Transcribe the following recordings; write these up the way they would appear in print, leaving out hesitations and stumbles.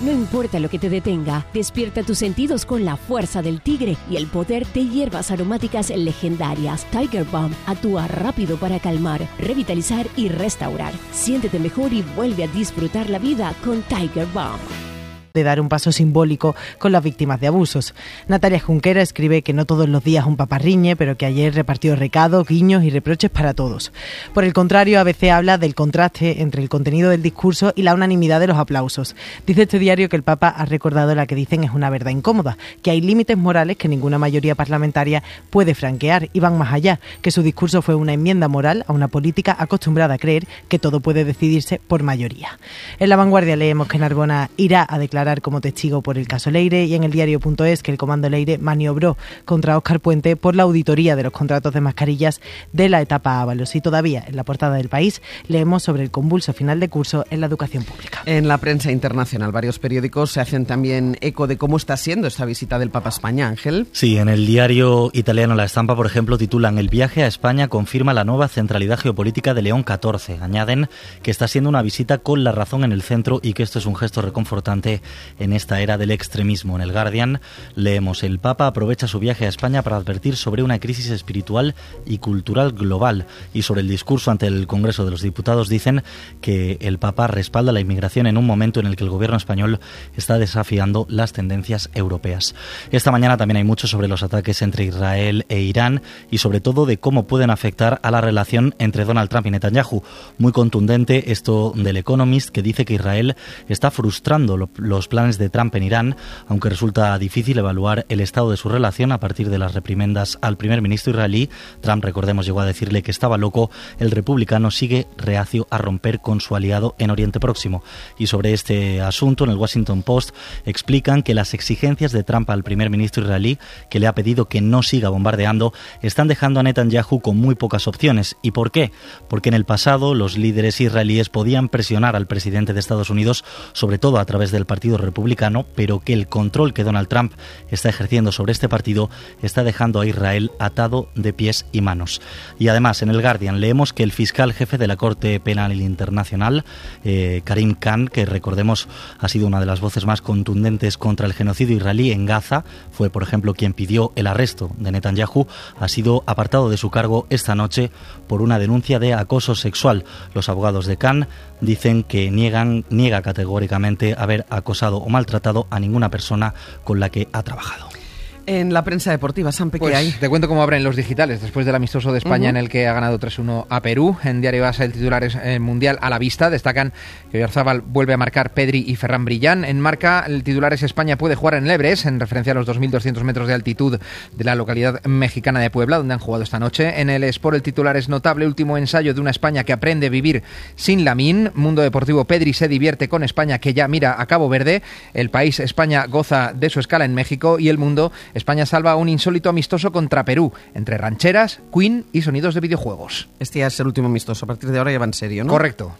No importa lo que te detenga, despierta tus sentidos con la fuerza del tigre y el poder de hierbas aromáticas legendarias. Tiger Balm actúa rápido para calmar, revitalizar y restaurar. Siéntete mejor y vuelve a disfrutar la vida con Tiger Balm. De dar un paso simbólico con las víctimas de abusos. Natalia Junquera escribe que no todos los días un papa riñe, pero que ayer repartió recados, guiños y reproches para todos. Por el contrario, ABC habla del contraste entre el contenido del discurso y la unanimidad de los aplausos. Dice este diario que el papa ha recordado la que dicen es una verdad incómoda, que hay límites morales que ninguna mayoría parlamentaria puede franquear y van más allá, que su discurso fue una enmienda moral a una política acostumbrada a creer que todo puede decidirse por mayoría. En La Vanguardia leemos que Narbona irá a declarar como testigo por el caso Leire y en el diario.es que el Comando Leire maniobró contra Óscar Puente por la auditoría de los contratos de mascarillas de la etapa Ábalos. Y todavía en la portada del País leemos sobre el convulso final de curso en la educación pública. En la prensa internacional varios periódicos se hacen también eco de cómo está siendo esta visita del Papa a España, Ángel. Sí, en el diario italiano La Estampa, por ejemplo, titulan "El viaje a España confirma la nueva centralidad geopolítica de León XIV". Añaden que está siendo una visita con la razón en el centro y que esto es un gesto reconfortante en esta era del extremismo. En el Guardian leemos: el Papa aprovecha su viaje a España para advertir sobre una crisis espiritual y cultural global, y sobre el discurso ante el Congreso de los Diputados dicen que el Papa respalda la inmigración en un momento en el que el gobierno español está desafiando las tendencias europeas. Esta mañana también hay mucho sobre los ataques entre Israel e Irán y sobre todo de cómo pueden afectar a la relación entre Donald Trump y Netanyahu. Muy contundente esto del Economist, que dice que Israel está frustrando los planes de Trump en Irán, aunque resulta difícil evaluar el estado de su relación a partir de las reprimendas al primer ministro israelí. Trump, recordemos, llegó a decirle que estaba loco. El republicano sigue reacio a romper con su aliado en Oriente Próximo. Y sobre este asunto, en el Washington Post explican que las exigencias de Trump al primer ministro israelí, que le ha pedido que no siga bombardeando, están dejando a Netanyahu con muy pocas opciones. ¿Y por qué? Porque en el pasado los líderes israelíes podían presionar al presidente de Estados Unidos, sobre todo a través del Partido Republicano, pero que el control que Donald Trump está ejerciendo sobre este partido está dejando a Israel atado de pies y manos. Y además, en el Guardian leemos que el fiscal jefe de la Corte Penal Internacional, Karim Khan, que recordemos ha sido una de las voces más contundentes contra el genocidio israelí en Gaza, fue por ejemplo quien pidió el arresto de Netanyahu, ha sido apartado de su cargo esta noche por una denuncia de acoso sexual. Los abogados de Khan dicen que niega categóricamente haber acosado o maltratado a ninguna persona con la que ha trabajado. En la prensa deportiva, Sampe, ¿qué hay? Te cuento cómo abren los digitales después del amistoso de España en el que ha ganado 3-1 a Perú. En Diario AS el titular es Mundial a la vista. Destacan que Oyarzabal vuelve a marcar Pedri y Ferran Brillán. En Marca el titular es España puede jugar en el Everest, en referencia a los 2.200 metros de altitud de la localidad mexicana de Puebla, donde han jugado esta noche. En el Sport el titular es notable último ensayo de una España que aprende a vivir sin Lamine. Mundo Deportivo: Pedri se divierte con España que ya mira a Cabo Verde. El País: España goza de su escala en México. Y El Mundo: España salva un insólito amistoso contra Perú, entre rancheras, Queen y sonidos de videojuegos. Este ya es el último amistoso, a partir de ahora ya va en serio, ¿no? Correcto.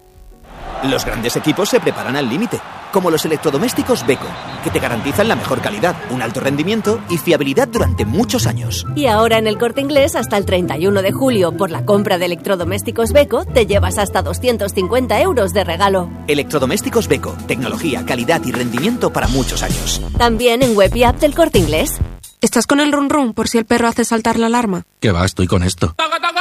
Los grandes equipos se preparan al límite, como los electrodomésticos Beko, que te garantizan la mejor calidad, un alto rendimiento y fiabilidad durante muchos años. Y ahora en El Corte Inglés, hasta el 31 de julio, por la compra de electrodomésticos Beko, te llevas hasta 250 euros de regalo. Electrodomésticos Beko, tecnología, calidad y rendimiento para muchos años. También en web y app del Corte Inglés. ¿Estás con el run run por si el perro hace saltar la alarma? ¿Qué va? Estoy con esto.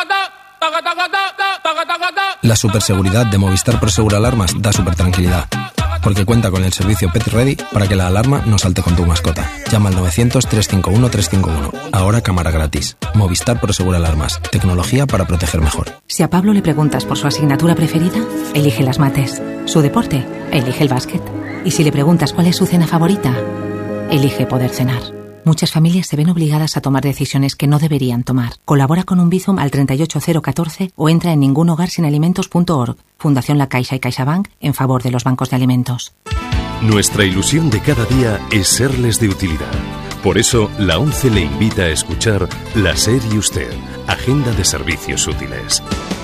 La superseguridad de Movistar Prosegur Alarmas da super tranquilidad, porque cuenta con el servicio Pet Ready para que la alarma no salte con tu mascota. Llama al 900-351-351. Ahora cámara gratis. Movistar Prosegur Alarmas. Tecnología para proteger mejor. Si a Pablo le preguntas por su asignatura preferida, elige las mates. Su deporte, elige el básquet. Y si le preguntas cuál es su cena favorita, elige poder cenar. Muchas familias se ven obligadas a tomar decisiones que no deberían tomar. Colabora con un Bizum al 38014 o entra en ningunhogarsinalimentos.org. Fundación La Caixa y CaixaBank en favor de los bancos de alimentos. Nuestra ilusión de cada día es serles de utilidad. Por eso, la ONCE le invita a escuchar La SER y Usted, Agenda de Servicios Útiles.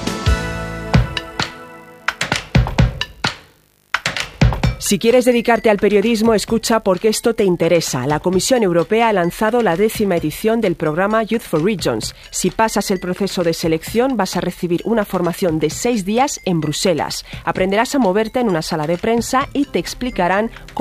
Si quieres dedicarte al periodismo, escucha porque esto te interesa. La Comisión Europea ha lanzado la 10ª edición del programa Youth for Regions. Si pasas el proceso de selección, vas a recibir una formación de 6 días en Bruselas. Aprenderás a moverte en una sala de prensa y te explicarán